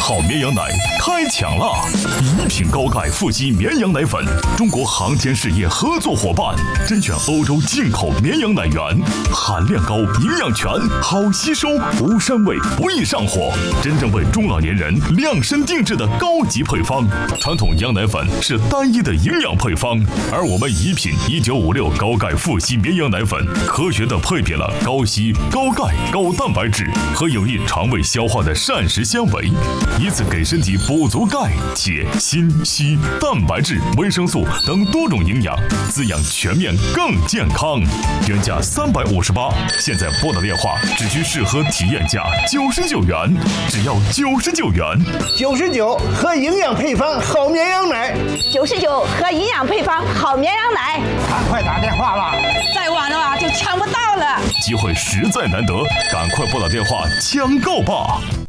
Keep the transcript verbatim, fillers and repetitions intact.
好绵羊奶开抢啦！一品高钙富硒绵羊奶粉，中国航天事业合作伙伴，甄选欧洲进口绵羊奶源，含量高，营养全，好吸收，无膻味，不易上火，真正为中老年人量身定制的高级配方。传统羊奶粉是单一的营养配方，而我们一品一九五六高钙富硒绵羊奶粉，科学的配比了高硒、高钙、高蛋白质和有益肠胃消化的膳食纤维，以此给身体补足钙、铁、锌、硒、蛋白质、维生素等多种营养，滋养全面更健康。原价三百五十八，现在拨打电话只需试喝体验价九十九元，只要九十九元。 九十九喝营养配方好绵羊奶， 九十九喝营养配方好绵羊奶， 赶快打电话吧！ 再晚的话就抢不到了。 机会实在难得，赶快拨打电话抢购吧！